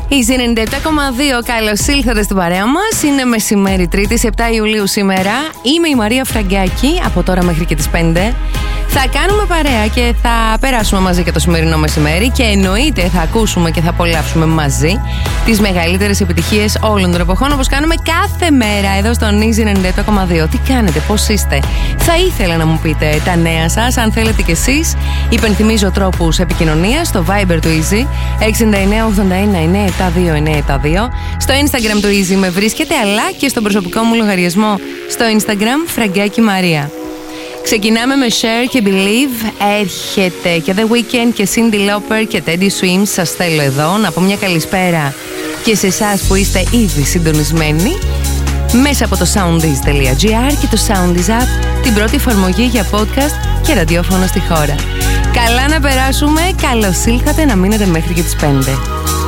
Easy 97,2. Καλώς ήλθατε στην παρέα μας. Είναι μεσημέρι Τρίτη, 7 Ιουλίου σήμερα. Είμαι η Μαρία Φραγκάκη, από τώρα μέχρι και τις 5. Θα κάνουμε παρέα και θα περάσουμε μαζί και το σημερινό μεσημέρι. Και εννοείται θα ακούσουμε και θα απολαύσουμε μαζί τις μεγαλύτερες επιτυχίες όλων των εποχών, όπως κάνουμε κάθε μέρα εδώ στον Easy 97,2. Τι κάνετε, πώς είστε? Θα ήθελα να μου πείτε τα νέα σας, αν θέλετε κι εσείς. Υπενθυμίζω τρόπους επικοινωνίας στο Viber του Easy 6981-972-972. Στο Instagram του Easy με βρίσκεται, αλλά και στον προσωπικό μου λογαριασμό στο Instagram Φραγκάκη Μαρία. Ξεκινάμε με Cher και Believe. Έρχεται και The Weeknd και Cyndi Lauper και Teddy Swims. Σας θέλω εδώ να πω μια καλησπέρα και σε εσάς που είστε ήδη συντονισμένοι μέσα από το soundease.gr και το Soundease App, την πρώτη εφαρμογή για podcast και ραδιόφωνο στη χώρα. Καλά να περάσουμε, καλώς ήλθατε, να μείνετε μέχρι και τις 5.